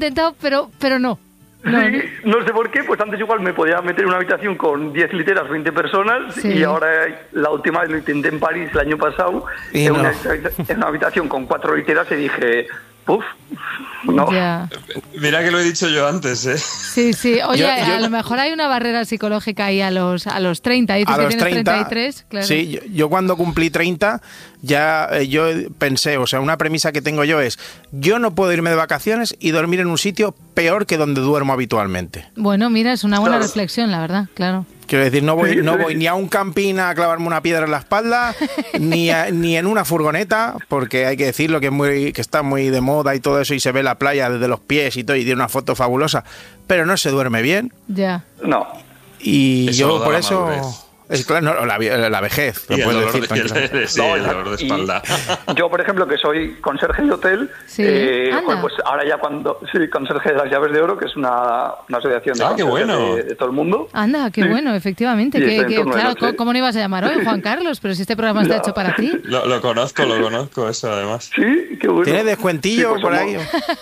intentado, pero no. Sí, no sé por qué, pues antes igual me podía meter en una habitación con 10 literas, 20 personas, sí. Y ahora la última vez lo intenté en París el año pasado, en una habitación con 4 literas y dije, ¡puf! No. Yeah. Mira que lo he dicho yo antes, ¿eh? Sí. Oye, a lo mejor hay una barrera psicológica ahí a los 30. Dices que tienes 33, claro. Sí, yo cuando cumplí 30 ya yo pensé, o sea, una premisa que tengo yo es, yo no puedo irme de vacaciones y dormir en un sitio peor que donde duermo habitualmente. Bueno, mira, es una buena reflexión, la verdad, claro. Quiero decir, no voy ni a un camping a clavarme una piedra en la espalda, ni en una furgoneta, porque hay que decirlo que está muy de moda y todo eso, y se ve la playa desde los pies y todo, y tiene una foto fabulosa, pero no se duerme bien. Ya. No. Y eso yo por eso... Es claro, no, la vejez, lo puedes decir. El dolor de espalda. Yo, por ejemplo, que soy conserje de hotel, pues ahora ya soy conserje de las Llaves de Oro, que es una asociación de conserjes de todo el mundo. Anda, qué bueno, efectivamente. Claro, ¿cómo no ibas a llamar hoy, Juan Carlos? Pero si este programa está hecho para ti. Lo conozco eso, además. Sí, qué bueno. ¿Tiene descuentillo por ahí?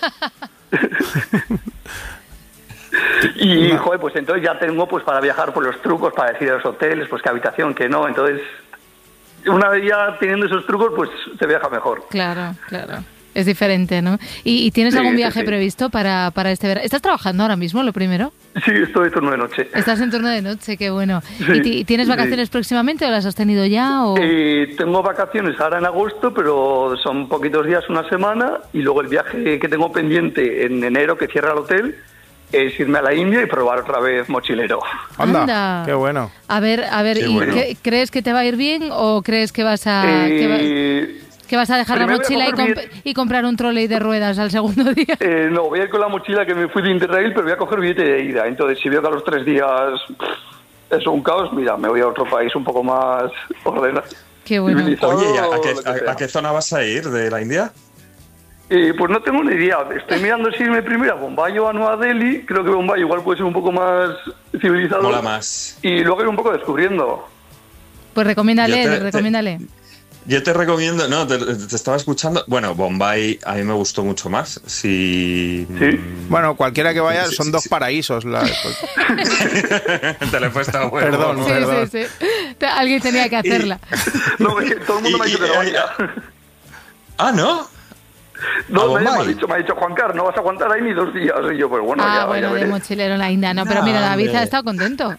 Y, joder, pues entonces ya tengo pues para viajar por los trucos, para decir a los hoteles, pues qué habitación, qué no. Entonces, una vez ya teniendo esos trucos, pues se viaja mejor. Claro. Es diferente, ¿no? ¿Y tienes algún viaje previsto para este verano? ¿Estás trabajando ahora mismo, lo primero? Sí, estoy en turno de noche. Estás en turno de noche, qué bueno. Sí, ¿Y tienes vacaciones próximamente o las has tenido ya? O... Tengo vacaciones ahora en agosto, pero son poquitos días, una semana. Y luego el viaje que tengo pendiente en enero, que cierra el hotel, es irme a la India y probar otra vez mochilero. Anda. Qué bueno. A ver, ¿crees que te va a ir bien o crees que vas a que vas a dejar la mochila y comprar un trolley de ruedas al segundo día? No, voy a ir con la mochila que me fui de Interrail, pero voy a coger billete de ida. Entonces, si veo que a los 3 días es un caos, mira, me voy a otro país un poco más ordenado. Qué bueno. Oye, ¿a qué zona vas a ir de la India? Pues no tengo ni idea. Estoy mirando si irme primero a Bombay o a Nueva Delhi. Creo que Bombay igual puede ser un poco más civilizado. Mola más. Y luego ir un poco descubriendo. Pues recomiéndale. Yo te recomiendo... No, te estaba escuchando... Bueno, Bombay a mí me gustó mucho más. Sí. Bueno, cualquiera que vaya son dos paraísos. Te lo he puesto bueno. Perdón. Sí. Alguien tenía que hacerla. No, es que todo el mundo me ha dicho que no vaya. Ah, ¿no? No, me ha dicho Juan Carlos, no vas a aguantar ahí ni 2 días. Y yo, pues bueno, ya de mochilero en la India. No, pero mira, David ha estado contento.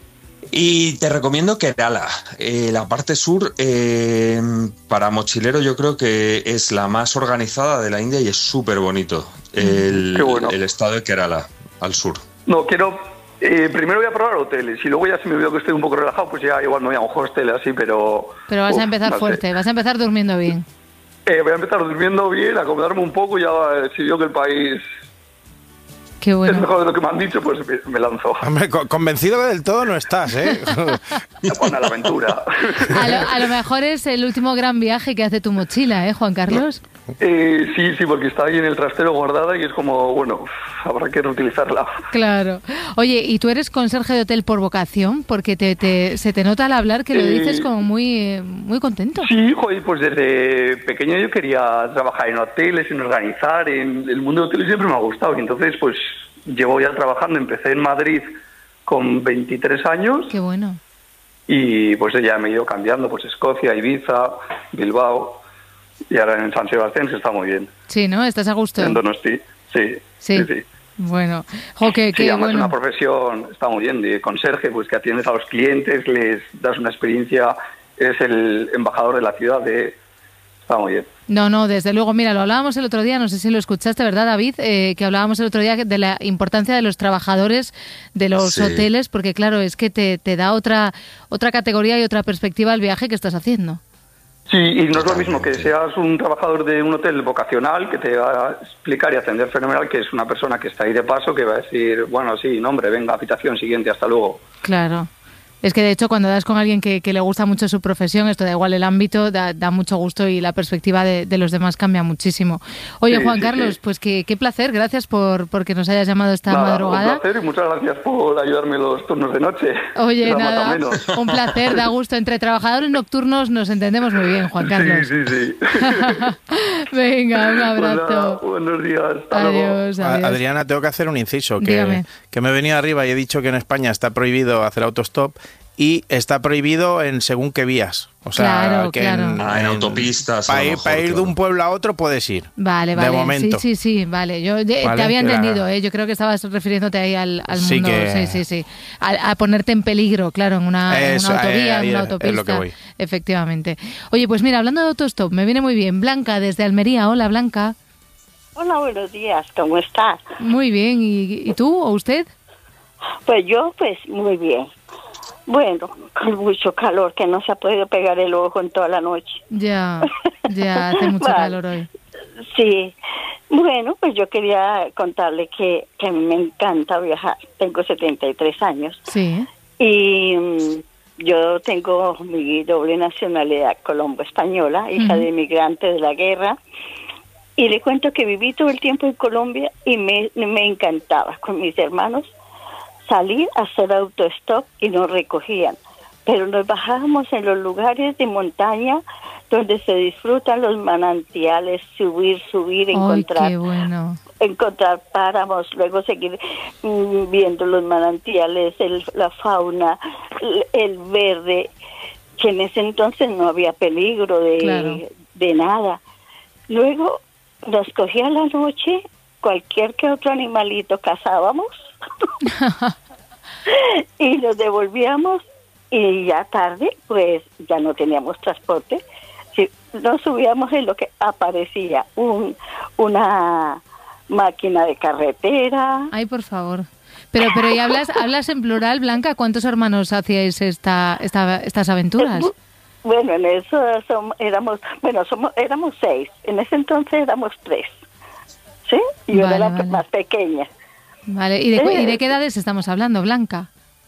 Y te recomiendo Kerala, la parte sur, para mochilero yo creo que es la más organizada de la India y es súper bonito. El estado de Kerala, al sur. No, primero voy a probar hoteles y luego ya si me veo que estoy un poco relajado, pues ya igual me voy a un hostel así, pero... Pero vas a empezar fuerte, vas a empezar durmiendo bien. Voy a empezar durmiendo bien, acomodarme un poco y ya si veo que el país... Qué bueno. Es mejor de lo que me han dicho, pues me lanzo. Hombre, convencido que del todo no estás, ¿eh? Bueno, a la aventura. A lo mejor es el último gran viaje que hace tu mochila, ¿eh, Juan Carlos? Sí, porque está ahí en el trastero guardada y es como, bueno, habrá que reutilizarla. Claro. Oye, ¿y tú eres conserje de hotel por vocación? Porque se te nota al hablar que lo dices como muy contento. Sí, joder, pues desde pequeño yo quería trabajar en hoteles, en organizar, en el mundo de hoteles siempre me ha gustado y entonces pues llevo ya trabajando, empecé en Madrid con 23 años. Qué bueno. Y pues ya me he ido cambiando, pues Escocia, Ibiza, Bilbao y ahora en San Sebastián se está muy bien. Sí, ¿no? ¿Estás a gusto? En Donosti, sí. Bueno, qué bueno. Es una profesión, está muy bien, de conserje, pues que atiendes a los clientes, les das una experiencia, eres el embajador de la ciudad, está muy bien. No, desde luego. Mira, lo hablábamos el otro día, no sé si lo escuchaste, ¿verdad, David? Que hablábamos el otro día de la importancia de los trabajadores de los hoteles, porque claro, es que te da otra categoría y otra perspectiva al viaje que estás haciendo. Sí, y no es lo mismo que seas un trabajador de un hotel vocacional que te va a explicar y atender fenomenal, que es una persona que está ahí de paso, que va a decir, bueno, sí, nombre, venga, habitación siguiente, hasta luego. Claro. Es que de hecho cuando das con alguien que le gusta mucho su profesión, esto da igual el ámbito, da mucho gusto y la perspectiva de los demás cambia muchísimo. Oye, Juan Carlos, pues qué placer, gracias porque nos hayas llamado esta madrugada. Un placer y muchas gracias por ayudarme los turnos de noche. Oye, nada, un placer, da gusto. Entre trabajadores nocturnos nos entendemos muy bien, Juan Carlos. Sí. Venga, un abrazo. Pues nada, buenos días. Adiós. Adriana, tengo que hacer un inciso, que me he venido arriba y he dicho que en España está prohibido hacer autostop y está prohibido en según qué vías. O sea, claro. En autopistas. Para ir de un pueblo a otro puedes ir. Vale. De momento. Sí, vale. Yo te había entendido, Yo creo que estabas refiriéndote ahí al mundo. Sí. A ponerte en peligro, claro, en una autovía, en una autopista. Es lo que voy. Efectivamente. Oye, pues mira, hablando de autostop, me viene muy bien. Blanca, desde Almería. Hola, Blanca. Hola, buenos días. ¿Cómo estás? Muy bien. ¿Y tú o usted? Pues yo, muy bien. Bueno, con mucho calor, que no se ha podido pegar el ojo en toda la noche. Ya, hace mucho calor hoy. Sí. Bueno, pues yo quería contarle que a mí me encanta viajar. Tengo 73 años. Sí. Y yo tengo mi doble nacionalidad colombo-española, hija de inmigrante de la guerra. Y le cuento que viví todo el tiempo en Colombia y me encantaba con mis hermanos salir a hacer autostop y nos recogían, pero nos bajábamos en los lugares de montaña donde se disfrutan los manantiales, subir, encontrar, qué bueno. Encontrar páramos, luego seguir viendo los manantiales, la fauna, el verde, que en ese entonces no había peligro de nada. Luego nos cogía la noche, cualquier que otro animalito cazábamos y nos devolvíamos y ya tarde pues ya no teníamos transporte. Si nos subíamos en lo que aparecía una máquina de carretera. Ay, por favor. Pero y hablas en plural, Blanca. ¿Cuántos hermanos hacíais estas aventuras? Bueno, en eso éramos 6. En ese entonces éramos 3. ¿Sí? Y yo era la más pequeña. Vale. ¿Y de qué edades estamos hablando, Blanca?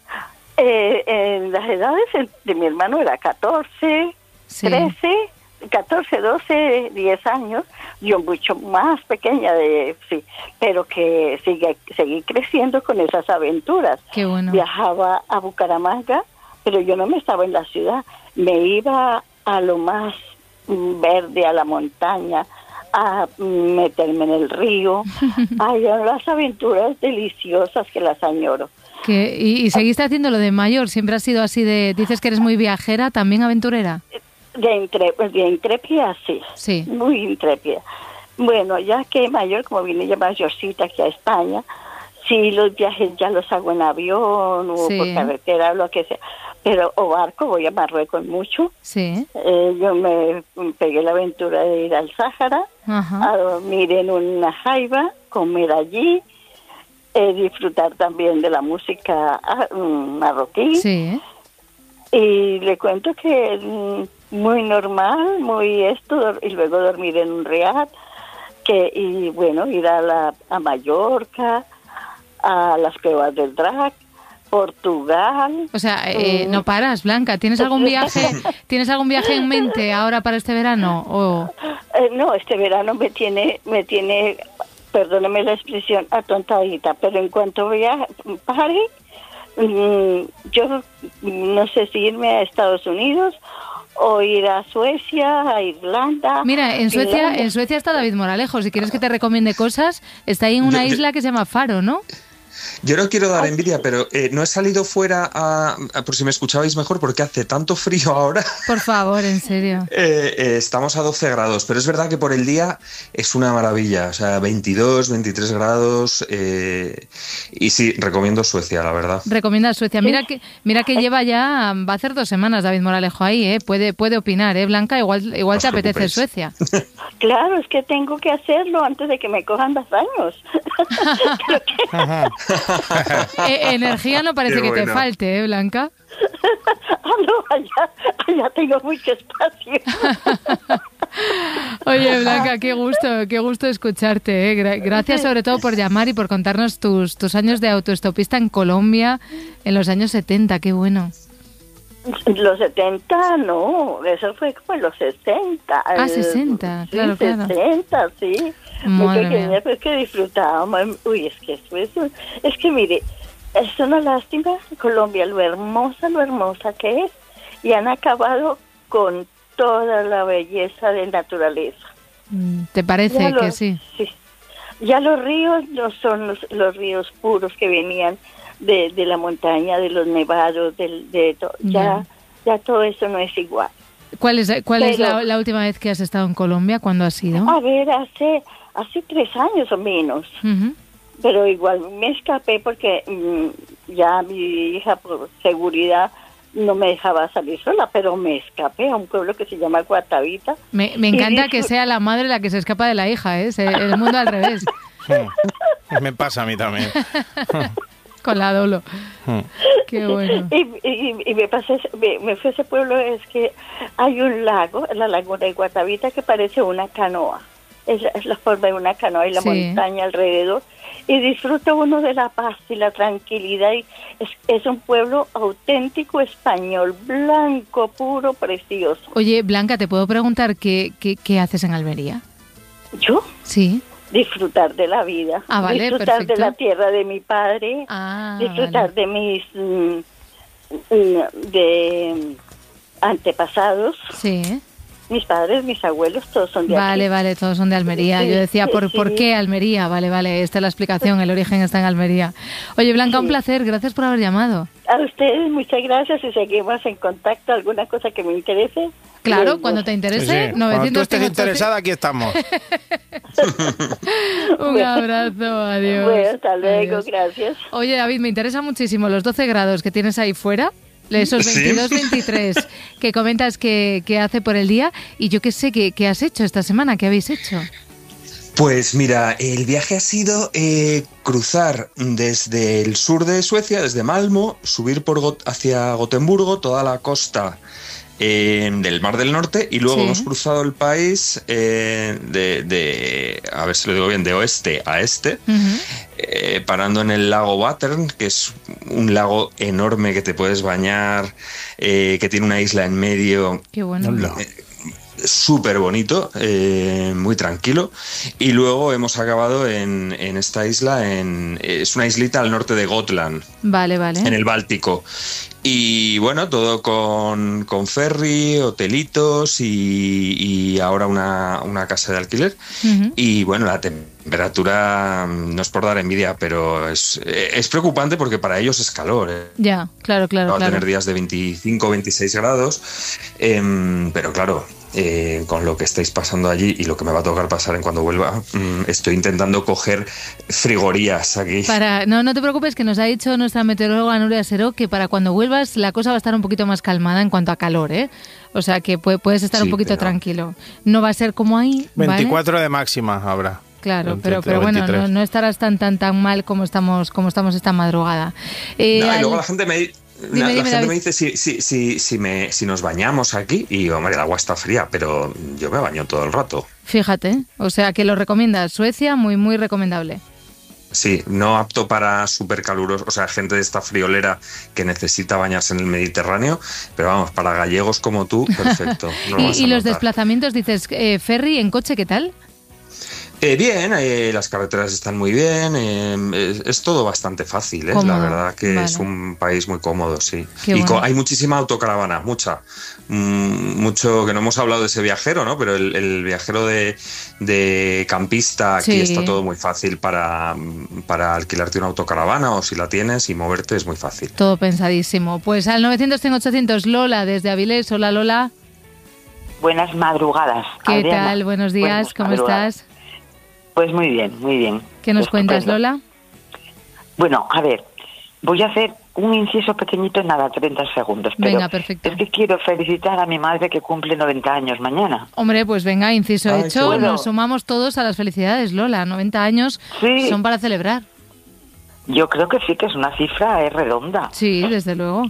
Las edades de mi hermano era 14, 13, 14, 12, 10 años. Yo mucho más pequeña, pero que seguí creciendo con esas aventuras. Qué bueno. Viajaba a Bucaramanga, pero yo no me estaba en la ciudad. Me iba a lo más verde, a la montaña, a meterme en el río. Ay, las aventuras deliciosas que las añoro. ¿Y seguiste haciendo lo de mayor? ¿Siempre has sido así dices que eres muy viajera, también aventurera? De intrépida, sí. Sí. Muy intrépida. Bueno, ya que mayor, como vine ya mayorcita aquí a España, sí, los viajes ya los hago en avión o por carretera o lo que sea. Pero o barco, voy a Marruecos mucho. Sí. Yo me pegué la aventura de ir al Sáhara, a dormir en una jaiba, comer allí, disfrutar también de la música marroquí. Sí. Y le cuento que es muy normal, y luego dormir en un riad, y bueno, ir a Mallorca, a las cuevas del Drac, Portugal. O sea, no paras, Blanca. ¿Tienes algún viaje en mente ahora para este verano? No, este verano me tiene, perdóneme la expresión, atontadita, pero en cuanto pare, yo no sé si irme a Estados Unidos o ir a Suecia, a Irlanda. Mira, en Suecia está David Moralejo. Si quieres que te recomiende cosas, está ahí en una isla que se llama Faro, ¿no? Yo no quiero dar envidia, pero no he salido fuera por si me escuchabais mejor, porque hace tanto frío ahora. Por favor, en serio. Estamos a 12 grados, pero es verdad que por el día es una maravilla. O sea, 22, 23 grados. Y sí, recomiendo Suecia, la verdad. Recomiendas Suecia. Mira que va a hacer 2 semanas David Moralejo ahí, Puede opinar, Blanca. Igual te apetece Suecia. Claro, es que tengo que hacerlo antes de que me cojan 2 años. Energía no parece que te falte, Blanca. No, allá tengo mucho espacio. Oye, Blanca, qué gusto escucharte. Gracias sobre todo por llamar y por contarnos tus años de autoestopista en Colombia en los años 70, qué bueno. Los 70, no, eso fue como en los 60. 60, sí, claro, 60, sí. Muy pequeña, pero es que disfrutábamos. Uy, es que es que mire, es una lástima Colombia, lo hermosa que es, y han acabado con toda la belleza de naturaleza. ¿Te parece que sí? Sí. Ya los ríos no son los ríos puros que venían de la montaña, de los nevados, ya todo eso no es igual. ¿Cuál es la última vez que has estado en Colombia? ¿Cuándo has ido? A ver, hace 3 años o menos. Uh-huh. Pero igual me escapé porque ya mi hija por seguridad no me dejaba salir sola, pero me escapé a un pueblo que se llama Guatavita. Me encanta que sea la madre la que se escapa de la hija, ¿eh? El mundo al revés. Me pasa a mí también. Con la Dolo. Qué bueno. Y me fui a ese pueblo, es que hay un lago, la laguna de Guatavita, que parece una canoa. Es la forma de una canoa y la montaña alrededor. Y disfruta uno de la paz y la tranquilidad. Y es un pueblo auténtico español, blanco, puro, precioso. Oye, Blanca, ¿te puedo preguntar qué haces en Almería? ¿Yo? Sí. Disfrutar de la vida, vale, disfrutar perfecto. de la tierra de mi padre, disfrutar de mis de antepasados. Sí. Mis padres, mis abuelos, todos son de aquí. Vale, todos son de Almería. Yo decía, ¿por qué Almería? Vale, esta es la explicación, el origen está en Almería. Oye, Blanca, un placer, gracias por haber llamado. A ustedes, muchas gracias, y seguimos en contacto. ¿Alguna cosa que me interese? Claro, cuando te interese. Sí. Cuando tú estés interesada, aquí estamos. Un abrazo, adiós. Bueno, hasta luego, gracias. Oye, David, me interesa muchísimo los 12 grados que tienes ahí fuera. Esos 22, 23 que comentas que hace por el día. Y yo qué sé, ¿qué has hecho esta semana? ¿Qué habéis hecho? Pues mira, el viaje ha sido cruzar desde el sur de Suecia, desde Malmö, subir hacia Gotemburgo, toda la costa del Mar del Norte, y luego hemos cruzado el país de a ver si lo digo bien, de oeste a este, parando en el lago Vatern, que es un lago enorme que te puedes bañar, que tiene una isla en medio. Qué bueno. Súper bonito, muy tranquilo, y luego hemos acabado en esta isla, es una islita al norte de Gotland, vale, en el Báltico, y bueno, todo con ferry, hotelitos y ahora una casa de alquiler. Y bueno, la temperatura no es por dar envidia, pero es preocupante porque para ellos es calor. Ya, claro. Va a tener días de 25, 26 grados, pero claro, con lo que estáis pasando allí y lo que me va a tocar pasar en cuando vuelva, estoy intentando coger frigorías aquí. No te preocupes, que nos ha dicho nuestra meteoróloga Nuria Seró que para cuando vuelvas la cosa va a estar un poquito más calmada en cuanto a calor, ¿eh? O sea que puedes estar un poquito tranquilo. No va a ser como ahí, 24 ¿vale? De máxima habrá. Claro, pero bueno, no estarás tan mal como estamos esta madrugada. Y luego la gente me dice si nos bañamos aquí, y hombre, el agua está fría, pero yo me baño todo el rato. Fíjate, o sea que lo recomiendas. Suecia, muy, muy recomendable. Sí, no apto para súper calurosos, o sea, gente de esta friolera que necesita bañarse en el Mediterráneo, pero vamos, para gallegos como tú, perfecto. ¿Y los desplazamientos, dices, ferry, en coche, qué tal? Bien, las carreteras están muy bien, es todo bastante fácil, la verdad que es un país muy cómodo, sí. Hay muchísima autocaravana, mucho que no hemos hablado de ese viajero, ¿no? Pero el viajero de campista, aquí está todo muy fácil para alquilarte una autocaravana, o si la tienes y moverte es muy fácil. Todo pensadísimo. Pues al 900-800, Lola desde Avilés. Hola, Lola. Buenas madrugadas. ¿Qué Adriana? tal? Buenos días, ¿cómo estás? Pues muy bien, muy bien. ¿Qué nos cuentas, Lola? Bueno, a ver, voy a hacer un inciso pequeñito en 30 segundos. Pero venga, perfecto. Es que quiero felicitar a mi madre que cumple 90 años mañana. Hombre, pues venga, inciso hecho. Bueno. Nos sumamos todos a las felicidades, Lola. 90 años son para celebrar. Yo creo que sí, que es una cifra redonda. Sí, desde luego.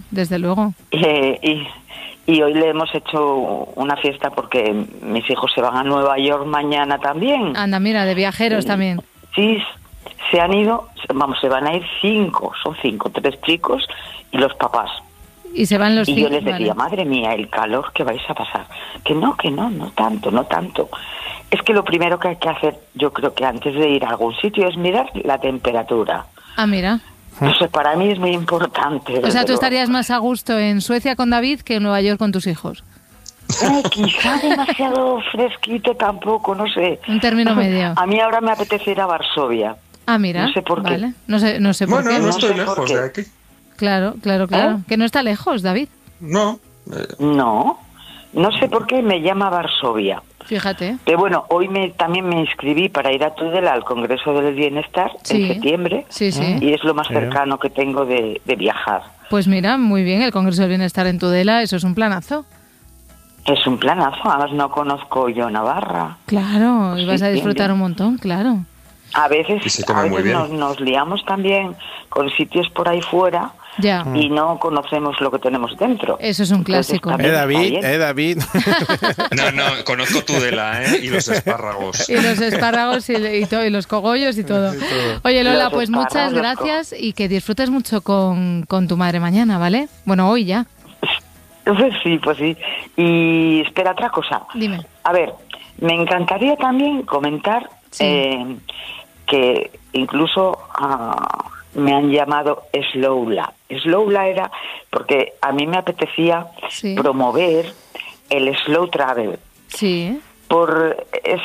Y hoy le hemos hecho una fiesta porque mis hijos se van a Nueva York mañana también. Anda, mira, de viajeros también. Sí, se han ido, se van a ir 5, son 5, 3 chicos y los papás. Y se van los Y yo les decía, vale. madre mía, el calor que vais a pasar. Que no tanto. Es que lo primero que hay que hacer, yo creo que antes de ir a algún sitio, es mirar la temperatura. Ah, mira. No sé, para mí es muy importante. O sea, tú estarías más a gusto en Suecia con David que en Nueva York con tus hijos. Quizá demasiado fresquito tampoco, no sé. Un término medio. A mí ahora me apetece ir a Varsovia. Ah, mira. No sé por qué. Vale. No sé por qué. Bueno, no sé estoy por lejos qué. de aquí. Claro. Que no está lejos, David. No. No sé por qué me llama Varsovia. Fíjate. Pero bueno, hoy también me inscribí para ir a Tudela al Congreso del Bienestar en septiembre. Sí. Y es lo más cercano que tengo de viajar. Pues mira, muy bien, el Congreso del Bienestar en Tudela, eso es un planazo. Es un planazo, además no conozco yo Navarra. Claro, Pues y vas a disfrutar un montón, claro. A veces, Y se come muy bien. nos liamos también con sitios por ahí fuera Ya. y no conocemos lo que tenemos dentro. Eso es un clásico. Entonces, David. No, conozco Tudela, y los espárragos. Y los espárragos y los cogollos y todo. Oye, Lola, Los pues muchas espárragos, gracias y que disfrutes mucho con tu madre mañana, ¿vale? Bueno, hoy ya. Pues sí. Y espera, otra cosa. Dime. A ver, me encantaría también comentar que incluso me han llamado Slowla. Slowla era porque a mí me apetecía promover el slow travel. Sí. Por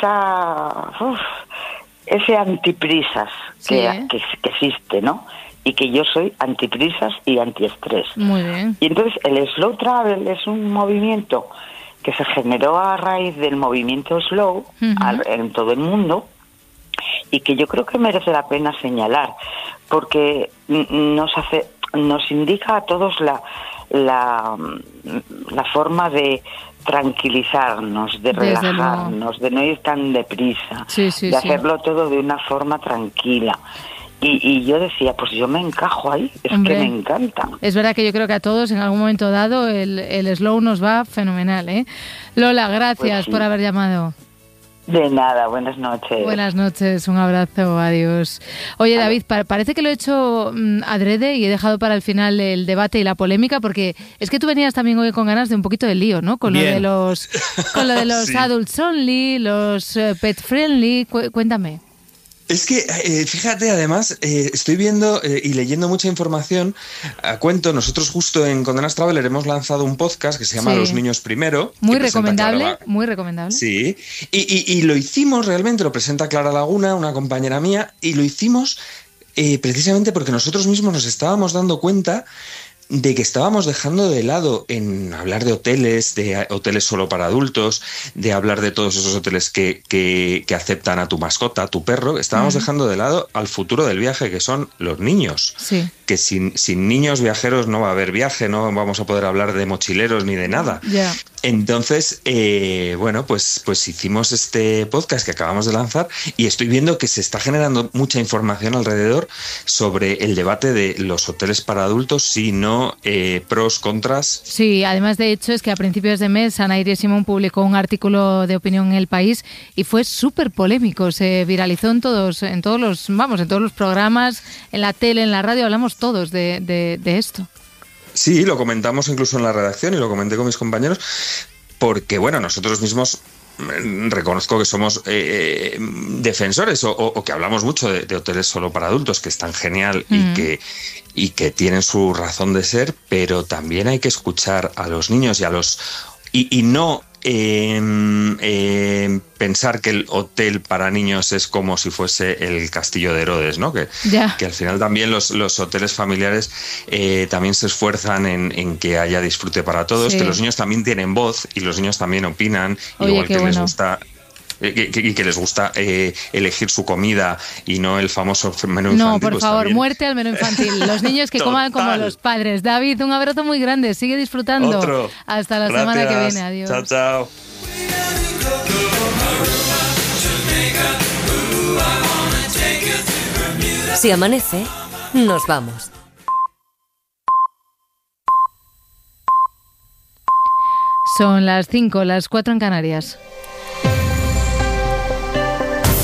ese antiprisas que existe, ¿no? Y que yo soy antiprisas y antiestrés. Muy bien. Y entonces el slow travel es un movimiento que se generó a raíz del movimiento slow en todo el mundo y que yo creo que merece la pena señalar porque nos indica a todos la forma de tranquilizarnos, de relajarnos, de no ir tan deprisa, de hacerlo todo de una forma tranquila. Y yo decía, pues yo me encajo ahí, Hombre, que me encanta. Es verdad que yo creo que a todos en algún momento dado el slow nos va fenomenal, ¿eh? Lola, gracias por haber llamado. De nada, buenas noches. Buenas noches, un abrazo, adiós. Oye, David, parece que lo he hecho adrede y he dejado para el final el debate y la polémica, porque es que tú venías también hoy con ganas de un poquito de lío, ¿no? Con lo de los sí. Adults only, los pet friendly, cuéntame. Es que, fíjate, además, estoy viendo y leyendo mucha información. A cuento, nosotros justo en Condenas Traveler hemos lanzado un podcast que se llama Los Niños Primero. Muy recomendable, muy recomendable. Sí, y lo hicimos realmente, lo presenta Clara Laguna, una compañera mía, y lo hicimos precisamente porque nosotros mismos nos estábamos dando cuenta de que estábamos dejando de lado en hablar de hoteles solo para adultos, de hablar de todos esos hoteles que aceptan a tu mascota, a tu perro. Estábamos dejando de lado al futuro del viaje, que son los niños. Sí. Que sin niños viajeros no va a haber viaje, no vamos a poder hablar de mochileros ni de nada. Yeah. Entonces, pues hicimos este podcast que acabamos de lanzar y estoy viendo que se está generando mucha información alrededor sobre el debate de los hoteles para adultos, si no, pros, contras. Sí, además de hecho es que a principios de mes Ana Iris Simón publicó un artículo de opinión en El País y fue súper polémico, se viralizó en todos los programas, en la tele, en la radio, hablamos todos de esto. Sí, lo comentamos incluso en la redacción y lo comenté con mis compañeros, porque bueno, nosotros mismos reconozco que somos defensores o que hablamos mucho de hoteles solo para adultos, que están genial y que tienen su razón de ser, pero también hay que escuchar a los niños y no pensar que el hotel para niños es como si fuese el castillo de Herodes, ¿no? Que al final también los hoteles familiares también se esfuerzan en que haya disfrute para todos, que los niños también tienen voz y los niños también opinan, igual que les gusta. Que les gusta elegir su comida y no el famoso menú infantil. No, por favor, también. Muerte al menú infantil. Los niños que coman como los padres. David, un abrazo muy grande. Sigue disfrutando. Otro. Hasta la semana que viene. Adiós. Chao, chao. Si amanece, nos vamos. Son las 5, las 4 en Canarias.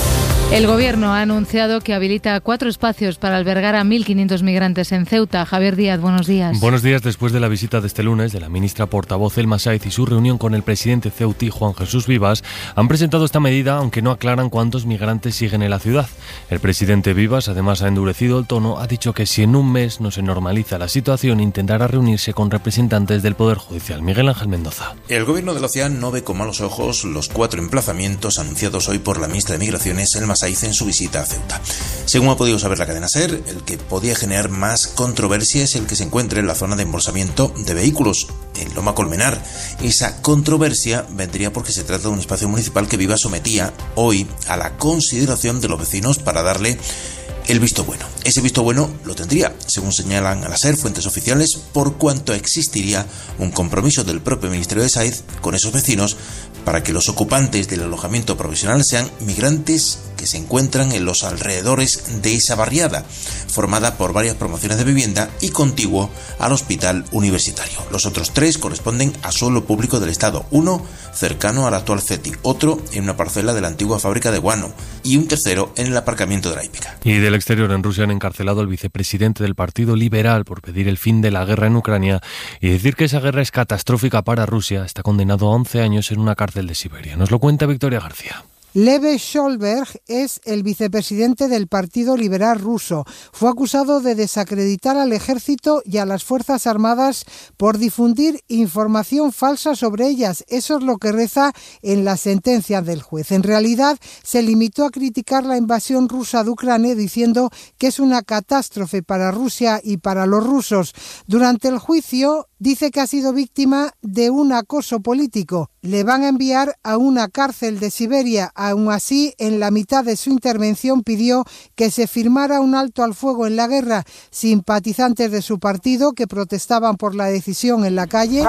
El Gobierno ha anunciado que habilita 4 espacios para albergar a 1.500 migrantes en Ceuta. Javier Díaz, buenos días. Buenos días. Después de la visita de este lunes de la ministra portavoz Elma Sáez y su reunión con el presidente ceutí Juan Jesús Vivas, han presentado esta medida, aunque no aclaran cuántos migrantes siguen en la ciudad. El presidente Vivas, además, ha endurecido el tono, ha dicho que si en un mes no se normaliza la situación, intentará reunirse con representantes del Poder Judicial. Miguel Ángel Mendoza. El Gobierno de la ciudad no ve con malos ojos los 4 emplazamientos anunciados hoy por la ministra de Migraciones, Elma Sáez, en su visita a Ceuta. Según ha podido saber la cadena SER, el que podía generar más controversia es el que se encuentre en la zona de embolsamiento de vehículos, en Loma Colmenar. Esa controversia vendría porque se trata de un espacio municipal que Vivas sometía hoy a la consideración de los vecinos para darle el visto bueno. Ese visto bueno lo tendría, según señalan a la SER fuentes oficiales, por cuanto existiría un compromiso del propio Ministerio de Sáez con esos vecinos para que los ocupantes del alojamiento provisional sean migrantes que se encuentran en los alrededores de esa barriada, formada por varias promociones de vivienda y contiguo al hospital universitario. Los otros 3 corresponden a suelo público del Estado, uno cercano al actual CETI, otro en una parcela de la antigua fábrica de guano y un tercero en el aparcamiento de la hípica. Y del exterior, en Rusia han encarcelado al vicepresidente del Partido Liberal por pedir el fin de la guerra en Ucrania y decir que esa guerra es catastrófica para Rusia. Está condenado a 11 años en una cárcel de Siberia. Nos lo cuenta Victoria García. Lev Scholberg es el vicepresidente del Partido Liberal ruso. Fue acusado de desacreditar al ejército y a las Fuerzas Armadas por difundir información falsa sobre ellas. Eso es lo que reza en la sentencia del juez. En realidad, se limitó a criticar la invasión rusa de Ucrania diciendo que es una catástrofe para Rusia y para los rusos. Durante el juicio, dice que ha sido víctima de un acoso político. Le van a enviar a una cárcel de Siberia. Aún así, en la mitad de su intervención pidió que se firmara un alto al fuego en la guerra. Simpatizantes de su partido que protestaban por la decisión en la calle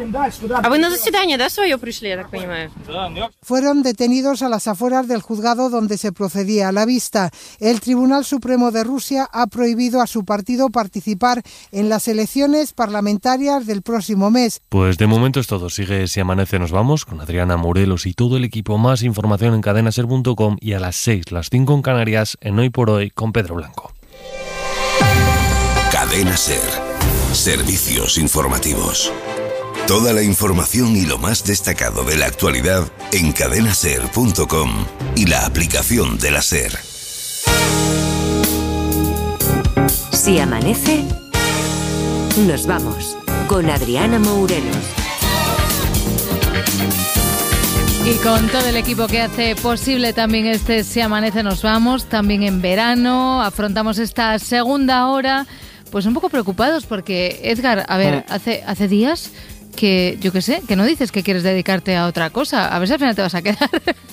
fueron detenidos a las afueras del juzgado donde se procedía a la vista. El Tribunal Supremo de Rusia ha prohibido a su partido participar en las elecciones parlamentarias del próximo mes. Pues de momento es todo. Sigue Si Amanece. Nos vamos con Adriana Morelos y todo el equipo. Más información en cadenaser.com y a las 6, las 5 en Canarias, en Hoy por Hoy con Pedro Blanco. Cadena Ser. Servicios informativos. Toda la información y lo más destacado de la actualidad en cadenaser.com y la aplicación de la Ser. Si amanece, nos vamos con Adriana Morelos. Y con todo el equipo que hace posible también este Si Amanece Nos Vamos, también en verano, afrontamos esta segunda hora, pues un poco preocupados porque, Edgar, a ver, hace días que, yo qué sé, que no dices que quieres dedicarte a otra cosa, a ver si al final te vas a quedar.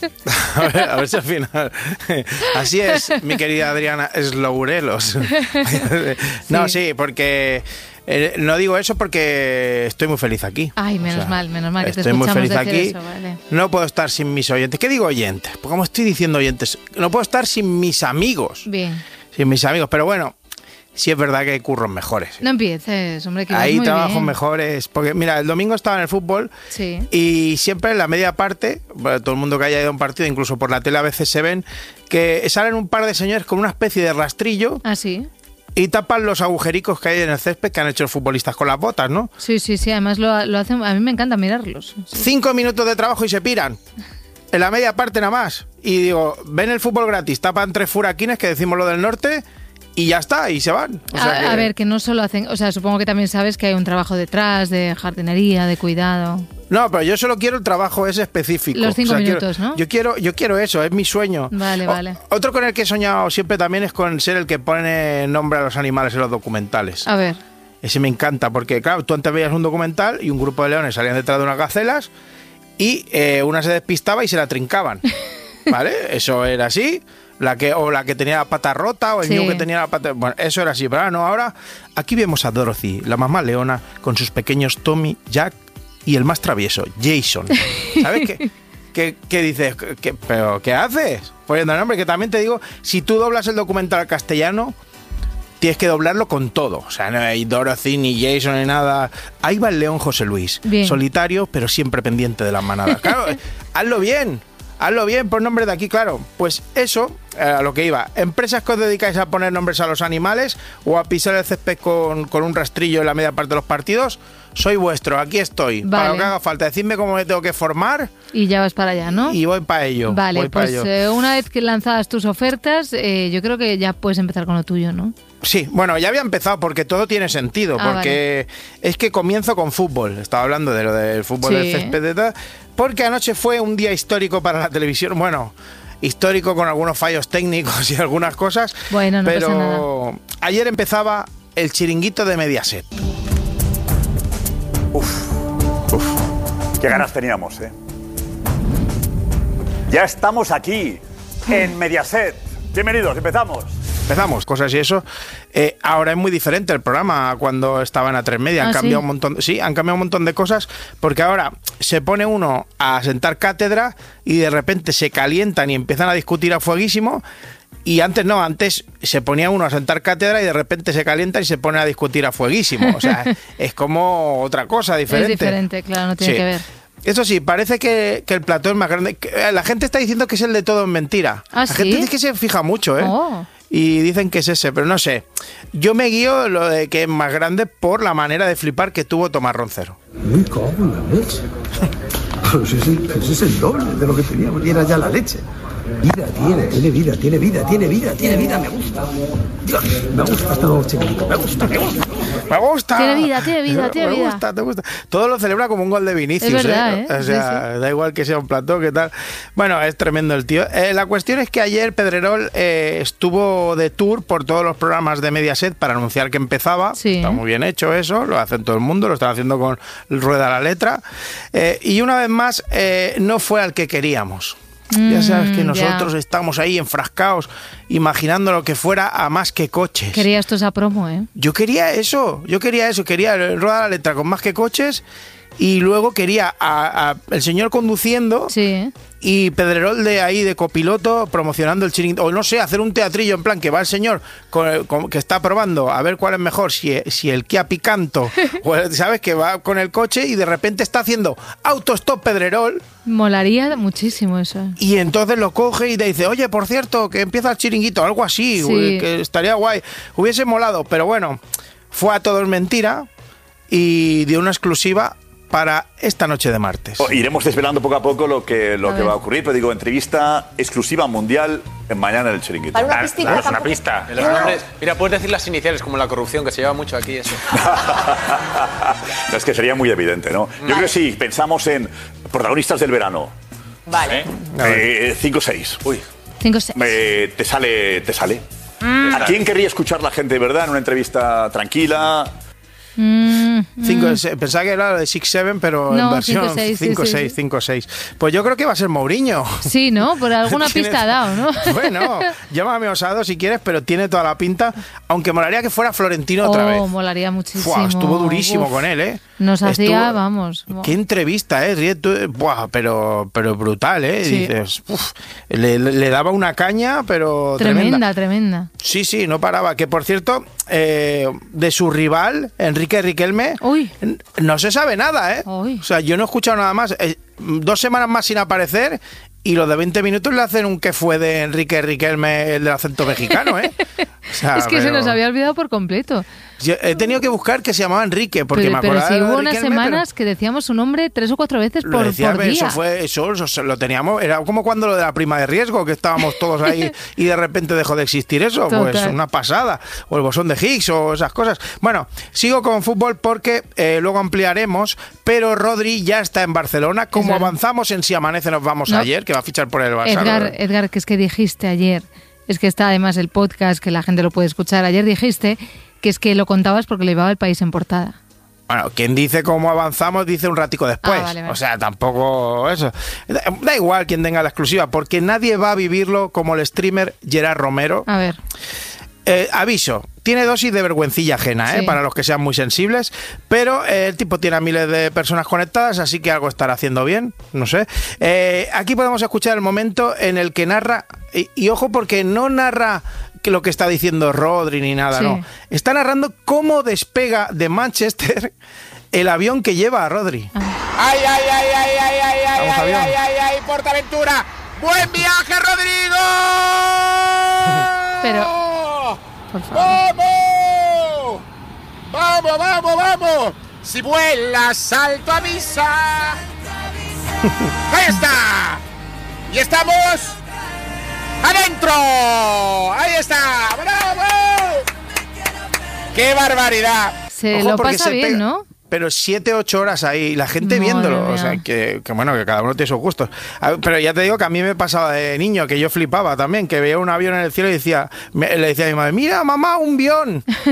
A ver si al final. Así es, mi querida Adriana, Eslourelos. No, sí, porque... no digo eso porque estoy muy feliz aquí. Ay, menos mal que te estoy muy escuchamos feliz decir aquí. eso, vale. No puedo estar sin mis oyentes. ¿Qué digo oyentes? Porque como estoy diciendo oyentes, no puedo estar sin mis amigos. Bien. Sin mis amigos, pero bueno, sí es verdad que hay curros mejores. No empieces, hombre, que hay muy trabajos bien. mejores. Porque mira, el domingo estaba en el fútbol, sí, y siempre en la media parte, bueno, todo el mundo que haya ido a un partido, incluso por la tele a veces se ven, que salen un par de señores con una especie de rastrillo. ¿Ah, sí? Y tapan los agujericos que hay en el césped que han hecho los futbolistas con las botas, ¿no? Sí, además lo hacen, a mí me encanta mirarlos. Sí. 5 minutos de trabajo y se piran. En la media parte nada más. Y digo, ven el fútbol gratis, tapan 3 furaquines, que decimos lo del norte, y ya está, y se van. O sea a ver, que no solo hacen, o sea, supongo que también sabes que hay un trabajo detrás de jardinería, de cuidado. No, pero yo solo quiero el trabajo ese específico. Los 5 minutos, ¿no? Yo quiero eso, es mi sueño. Vale. Otro con el que he soñado siempre también es con ser el que pone nombre a los animales en los documentales. A ver. Ese me encanta, porque claro, tú antes veías un documental y un grupo de leones salían detrás de unas gacelas y una se despistaba y se la trincaban. ¿Vale? Eso era así. La que tenía la pata rota o el niño que tenía la pata... Bueno, eso era así. Pero ahora aquí vemos a Dorothy, la mamá leona, con sus pequeños Tommy, Jack y el más travieso, Jason. ¿Sabes qué dices? ¿Pero qué haces? Poniendo el nombre, que también te digo, si tú doblas el documental al castellano, tienes que doblarlo con todo. O sea, no hay Dorothy, ni Jason, ni nada. Ahí va el león José Luis. Bien. Solitario, pero siempre pendiente de las manadas. Claro, hazlo bien. hazlo bien, pon nombres de aquí, claro. Pues eso, a lo que iba. Empresas que os dedicáis a poner nombres a los animales o a pisar el césped con un rastrillo en la media parte de los partidos, soy vuestro, aquí estoy. Vale. Para lo que haga falta, decidme cómo me tengo que formar. Y ya vas para allá, ¿no? Y voy para ello. Vale, pues una vez que lanzadas tus ofertas, yo creo que ya puedes empezar con lo tuyo, ¿no? Sí, bueno, ya había empezado porque todo tiene sentido, porque es que comienzo con fútbol. Estaba hablando de lo del fútbol del césped de tal, porque anoche fue un día histórico para la televisión. Bueno, histórico con algunos fallos técnicos y algunas cosas. Bueno, no pero pasa nada. Ayer empezaba el chiringuito de Mediaset. Qué ganas teníamos, ¿eh? Ya estamos aquí, en Mediaset. Bienvenidos, empezamos. Empezamos, cosas y eso. Ahora es muy diferente el programa cuando estaban a 3 Media. Han cambiado un montón. Sí, han cambiado un montón de cosas porque ahora se pone uno a sentar cátedra y de repente se calientan y empiezan a discutir a fueguísimo. Y antes no, antes se ponía uno a sentar cátedra y de repente se calienta y se pone a discutir a fueguísimo. O sea, es como otra cosa diferente. Es diferente, claro, no tiene que ver. Eso sí, parece que el plató es más grande. La gente está diciendo que es el de Todo en Mentira. ¿Ah, la gente dice que se fija mucho, ¿eh? Y dicen que es ese, pero no sé. Yo me guío lo de que es más grande por la manera de flipar que tuvo Tomás Roncero. Muy cago en la leche. Pues ese es el doble de lo que teníamos y era ya la leche. Vida tiene vida, me gusta. Dios, me gusta este nuevo chiquito, me gusta. Tiene vida. Me gusta, te gusta. Todo lo celebra como un gol de Vinicius, es verdad, ¿eh? O sea, da igual que sea un plató, que tal. Bueno, es tremendo el tío. La cuestión es que ayer Pedrerol estuvo de tour por todos los programas de Mediaset para anunciar que empezaba. Sí. Está muy bien hecho eso, lo hacen todo el mundo, lo están haciendo con Rueda la Letra. Y una vez más, no fue al que queríamos. Ya sabes que nosotros estamos ahí enfrascados, imaginando lo que fuera a Más que Coches. Querías tú esa promo, ¿eh? Yo quería Rueda la Letra con Más que Coches y luego quería el señor conduciendo y Pedrerol de ahí de copiloto promocionando el chiringuito. O no sé, hacer un teatrillo en plan que va el señor que está probando a ver cuál es mejor, si el Kia Picanto o ¿sabes? Que va con el coche y de repente está haciendo autostop Pedrerol. Molaría muchísimo eso. Y entonces lo coge y te dice, oye, por cierto, que empieza el chiringuito, algo así, que estaría guay. Hubiese molado, pero bueno, fue a Todo es Mentira y dio una exclusiva para esta noche de martes. Iremos desvelando poco a poco lo que va a ocurrir, pero digo, entrevista exclusiva mundial mañana en el chiringuito. Para una pistita. Es una pista. Los nombres, mira, puedes decir las iniciales como la corrupción, que se lleva mucho aquí eso. No, es que sería muy evidente, ¿no? Yo creo que sí, pensamos en protagonistas del verano. Vale. 5-6. Uy. 5-6. Te sale. ¿A quién querría escuchar la gente de verdad en una entrevista tranquila? Pensaba que era lo de 6-7, pero en versión 5-6. Pues yo creo que va a ser Mourinho. Sí, ¿no? Por alguna pista ha dado, ¿no? Bueno, llámame osado si quieres, pero tiene toda la pinta. Aunque molaría que fuera Florentino otra vez. Molaría muchísimo. Estuvo durísimo con él, ¿eh? Nos hacía, vamos. Qué entrevista, ¿eh? Pero brutal, ¿eh? Sí. Dices, le daba una caña, pero tremenda. Sí, no paraba. Que por cierto, de su rival, Enrique Riquelme, no se sabe nada, ¿eh? O sea, yo no he escuchado nada más. 2 semanas más sin aparecer y los de 20 minutos le hacen un que fue de Enrique Riquelme, el del acento mexicano, ¿eh? O sea, es que se nos había olvidado por completo. Yo he tenido que buscar que se llamaba Enrique, porque me acordaba. Pero si hubo unas semanas que decíamos su nombre 3 o 4 veces por día. Eso lo teníamos. Era como cuando lo de la prima de riesgo, que estábamos todos ahí y de repente dejó de existir eso. Total. Pues una pasada. O el bosón de Higgs o esas cosas. Bueno, sigo con fútbol porque luego ampliaremos, pero Rodri ya está en Barcelona. Como avanzamos en Si Amanece Nos Vamos ayer, que va a fichar por el Barça. Edgar, que es que dijiste ayer, es que está además el podcast, que la gente lo puede escuchar. Ayer dijiste que es que lo contabas porque le llevaba El País en portada. Bueno, quien dice cómo avanzamos dice un ratico después. Vale. O sea, tampoco eso. Da igual quien tenga la exclusiva, porque nadie va a vivirlo como el streamer Gerard Romero. A ver. Aviso, tiene dosis de vergüencilla ajena, para los que sean muy sensibles, pero el tipo tiene a miles de personas conectadas, así que algo estará haciendo bien, no sé. Aquí podemos escuchar el momento en el que narra, y ojo porque no narra lo que está diciendo Rodri ni nada, no. Está narrando cómo despega de Manchester el avión que lleva a Rodri. ¡Ay, Portaventura! ¡Buen viaje, Rodrigo! Pero, por favor. ¡Vamos! ¡Vamos! Si vuelas, salto avisa. ¡Ahí está! ¡Y estamos adentro! ¡Ahí está! ¡Bravo! ¡Qué barbaridad! Se lo pasa bien, ¿no? Pero 7-8 horas ahí, la gente viéndolo. O sea, que bueno, que cada uno tiene sus gustos. Pero ya te digo que a mí me pasaba de niño, que yo flipaba también, que veía un avión en el cielo y le decía a mi madre, mira, mamá, un avión.